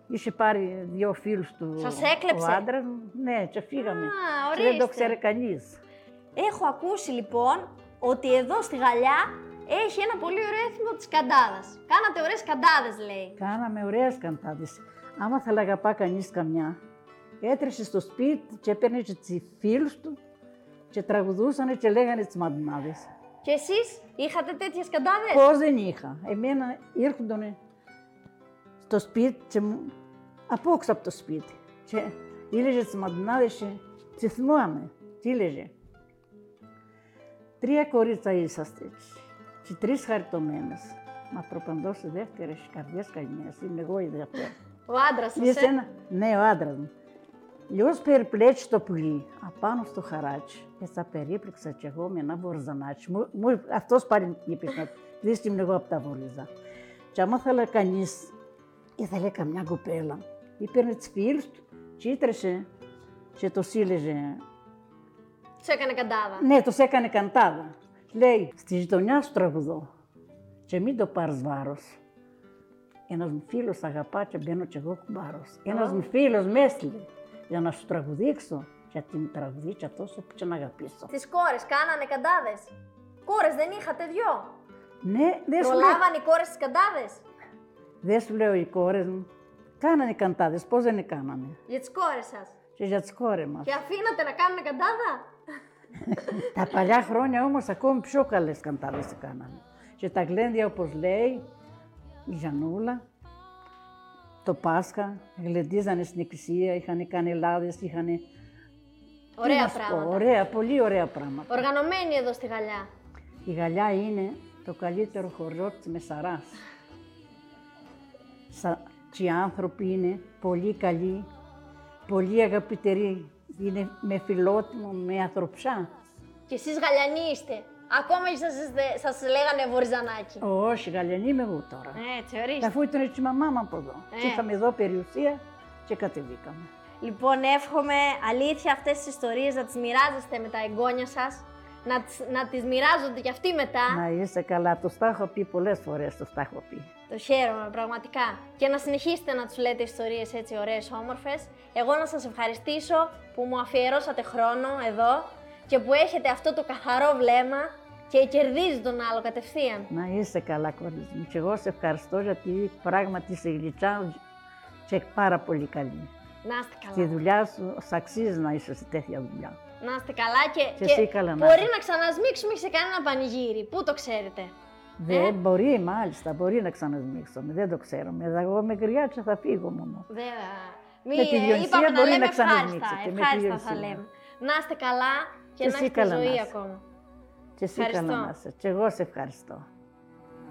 Είχε πάρει 2 φίλους του. Σας έκλεψε? Ο άντρας μου. Ναι, και φύγαμε. Και ορίστε. δεν το ξέρει κανείς. Έχω ακούσει λοιπόν ότι εδώ στη Γαλλιά έχει ένα πολύ ωραίο έθιμο της καντάδας. Κάνατε ωραίες καντάδες, λέει. Κάναμε ωραίες καντάδες. Άμα θα αγαπά κανείς καμιά, έτρεχε στο σπίτι και έπαιρνε και τους φίλους του και τραγουδούσαν και λέγανε τις μαντινάδες. Και εσείς είχατε τέτοιες καντάδες? Πώς δεν είχα. Εμένα ήρχονταν στο σπίτι και απόξω από το σπίτι. Και έλεγε τις μαντινάδες και τις θυμάμαι. Τι έλεγε. 3 κορίτσα είσαστε και 3 χαριτωμένες. Μα προπαντός οι δεύτερες καρδιές καημένες. Είμαι εγώ η δεύτερη. Ο άντρας σας, Ναι, ο άντρας μου. Λιώς περιπλέξει το πουλί απάνω στο χαράτσι. Έτσι τα περίπλεξα κι εγώ με ένα βορζανάτσι. Αυτός πάλι είπε να δεις εγώ από τα βολίζα. Και άμα θέλει κανείς, ήθελε καμιά κοπέλα, ήπαιρνε τις φίλους του και ήτρεσε και το σύλλεγε. Τους έκανε καντάδα. Ναι, τους έκανε καντάδα. Λέει, στη γειτονιά σου τραγουδώ και μην το πάρεις βάρος. Ένας μου φίλος αγαπά και μπαίνω κι εγώ κουμπάρος. Ένας μου φίλος με έστειλε για να σου τραγουδήξω και την τραγουδίτσα τόσο που και να αγαπήσω. Τις κόρες κάνανε καντάδες. Κόρες δεν είχατε 2? Ναι, δεν σου λέω. Προλάβαν οι κόρες τις καντάδες? Δεν σου λέω οι κόρες μου. Κάνανε καντάδες, πώς δεν κάνανε. Για τις κόρες σας? Και για τις κόρες μας. Και αφήνατε να κάνουν καντάδα? Τα παλιά χρόνια όμως ακόμη πιο καλές καντάδες κάνανε. Και τα γλέντια όπως λέει η Γιαννούλα, το Πάσχα, γλεντίζανε στην εκκλησία, είχαν κάνει λάδες, είχαν. Ωραία πράγματα. Ωραία, πολύ ωραία πράγματα. Οργανωμένοι εδώ στη Γαλλιά. Η Γαλλιά είναι το καλύτερο χωριό της Μεσαράς. Και οι άνθρωποι είναι πολύ καλοί, πολύ αγαπητηροί, είναι με φιλότιμο, με ανθρωψά. Και εσείς Γαλλιανοί είστε. Ακόμα και σας λέγανε βορζανάκι. Όχι, Γαλλιανοί είμαι εγώ τώρα. Έτσι, ορίστε. Αφού ήταν έτσι η μαμά μου από εδώ. Και είχαμε εδώ περιουσία και κατεβήκαμε. Λοιπόν, εύχομαι αλήθεια αυτές τις ιστορίες να τις μοιράζεστε με τα εγγόνια σας, να τις μοιράζονται κι αυτοί μετά. Να είσαι καλά, το τα έχω πει πολλές φορές, το έχω πει. Το χαίρομαι πραγματικά. Και να συνεχίσετε να τους λέτε ιστορίες έτσι ωραίες, όμορφες. Εγώ να σας ευχαριστήσω που μου αφιερώσατε χρόνο εδώ και που έχετε αυτό το καθαρό βλέμμα και κερδίζει τον άλλο κατευθείαν. Να είσαι καλά, κορίτσι μου. Και εγώ σε ευχαριστώ γιατί πράγματι είσαι γλυκιά και πάρα πολύ καλή. Να είστε καλά. Στη δουλειά σου, αξίζει να είσαι σε τέτοια δουλειά. Να είστε καλά και εσύ καλά να μπορεί να ξανασμίξουμε σε κανένα πανηγύρι. Πού το ξέρετε? Δεν μπορεί, μάλιστα, μπορεί να ξανασμίξουμε. Δεν το ξέρουμε. Εγώ με γριά και θα φύγω μόνο. Με τη Διονυσία μπορεί να ξανασμίξετε. Ευχάριστα θα λέμε. Να είστε καλά και να έχετε ζωή ακόμα. Και εσύ καλά να είσαι. Και εγώ σε ευχαριστώ.